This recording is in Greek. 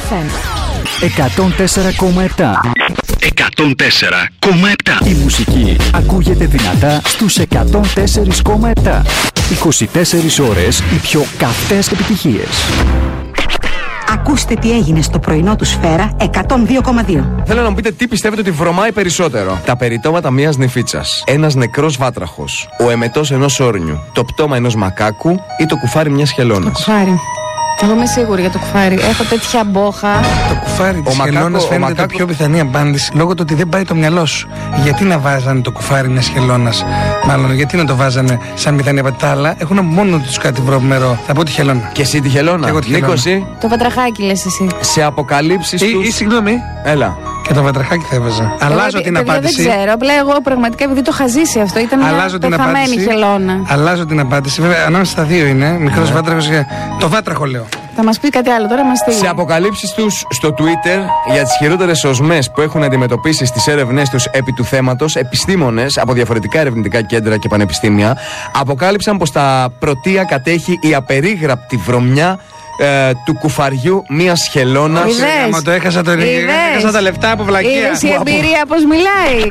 FM 104,7. 104,7. Η μουσική ακούγεται δυνατά στους 104,7. 24 ώρες οι πιο καυτές επιτυχίες. Ακούστε τι έγινε στο πρωινό του Σφαίρα 102,2. Θέλω να μου πείτε τι πιστεύετε ότι βρωμάει περισσότερο. Τα περιτώματα μιας νηφίτσας, ένας νεκρός βάτραχος, ο εμετός ενός όρνιου, το πτώμα ενός μακάκου ή το κουφάρι μιας χελώνας. Το κουφάρι. Εγώ είμαι σίγουρη για το κουφάρι. Έχω τέτοια μπόχα. Το κουφάρι της χελώνας φαίνεται το πιο πιθανή απάντηση λόγω του ότι δεν πάει το μυαλό σου. Γιατί να βάζανε το κουφάρι μιας χελώνας? Μάλλον, γιατί να το βάζανε σαν πιθανή απάντηση? Τα άλλα έχουν μόνο τους κάτι βρωμερό. Θα πω τη χελώνα. Και εσύ τη χελώνα. Νίκο, εσύ. Το βατραχάκι λες εσύ. Σε αποκαλύψεις τους... Ή συγγνώμη. Έλα. Και το βατραχάκι θα έβαζα. Αλλάζω την απάντηση. Δεν ξέρω. Απλά εγώ πραγματικά επειδή το είχα ζήσει αυτό. Ήταν μια πεθαμένη χελώνα. Αλλάζω την απάντηση. Βέβαια, ανάμεσα στα δύο είναι. Μικρός βάτραχος και. Το βάτραχο λέω. Θα μας πει κάτι άλλο τώρα, μας στείλει. Σε αποκαλύψεις τους στο Twitter για τις χειρότερες οσμές που έχουν αντιμετωπίσει στις έρευνές τους επί του θέματος, επιστήμονες από διαφορετικά ερευνητικά κέντρα και πανεπιστήμια αποκάλυψαν πως τα πρωτεία κατέχει η απερίγραπτη βρωμιά του κουφαριού μιας χελώνας. Μα το έχασα τα λεφτά από βλακεία. Είδες η εμπειρία πως μιλάει.